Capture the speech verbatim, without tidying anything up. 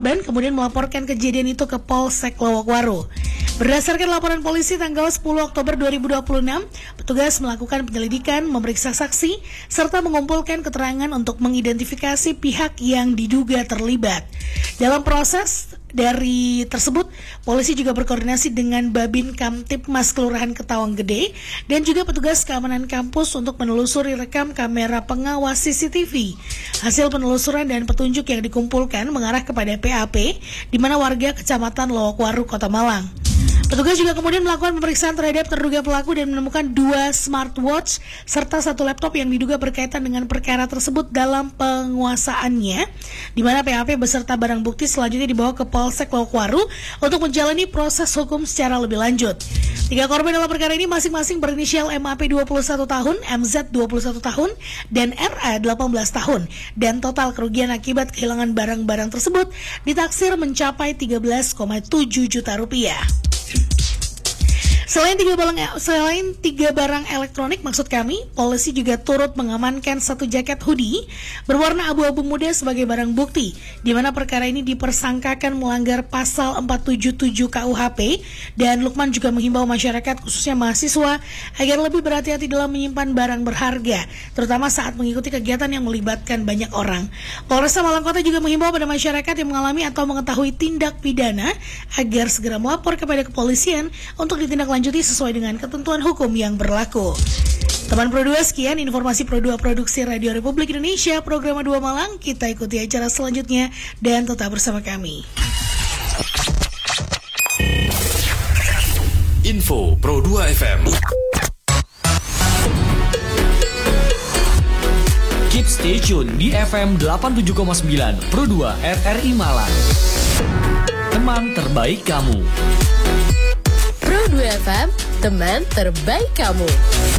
korban kemudian melaporkan kejadian itu ke Polsek Lowokwaru. Berdasarkan laporan polisi tanggal sepuluh Oktober dua ribu dua puluh enam, petugas melakukan penyelidikan, memeriksa saksi, serta mengumpulkan keterangan untuk mengidentifikasi pihak yang diduga terlibat. Dalam proses dari tersebut, polisi juga berkoordinasi dengan Babin Kamtipmas Kelurahan Ketawang Gede dan juga petugas keamanan kampus untuk menelusuri rekam kamera pengawas C C T V. Hasil penelusuran dan petunjuk yang dikumpulkan mengarah kepada P A P, di mana warga Kecamatan Lowokwaru, Kota Malang. Petugas juga kemudian melakukan pemeriksaan terhadap terduga pelaku dan menemukan dua smartwatch serta satu laptop yang diduga berkaitan dengan perkara tersebut dalam penguasaannya, di mana P A P beserta barang bukti selanjutnya dibawa ke Polsek Lowokwaru untuk menjalani proses hukum secara lebih lanjut. Tiga korban dalam perkara ini masing-masing berinisial M A P dua puluh satu tahun, M Z dua puluh satu tahun, dan R A delapan belas tahun. Dan total kerugian akibat kehilangan barang-barang tersebut ditaksir mencapai tiga belas koma tujuh juta rupiah. Selain tiga barang, selain tiga barang elektronik, maksud kami, polisi juga turut mengamankan satu jaket hoodie berwarna abu-abu muda sebagai barang bukti, di mana perkara ini dipersangkakan melanggar pasal empat tujuh tujuh K U H P, dan Lukman juga menghimbau masyarakat, khususnya mahasiswa, agar lebih berhati-hati dalam menyimpan barang berharga, terutama saat mengikuti kegiatan yang melibatkan banyak orang. Polresta Malang Kota juga menghimbau pada masyarakat yang mengalami atau mengetahui tindak pidana agar segera melapor kepada kepolisian untuk ditindaklanjuti sesuai dengan ketentuan hukum yang berlaku. Teman Pro dua, sekian informasi Pro dua Produksi Radio Republik Indonesia, program dua Malang. Kita ikuti acara selanjutnya dan tetap bersama kami. Info Pro dua F M. Keep stay tune di F M delapan puluh tujuh koma sembilan Pro dua R R I Malang. Teman terbaik kamu. Pro dua F M, teman terbaik kamu.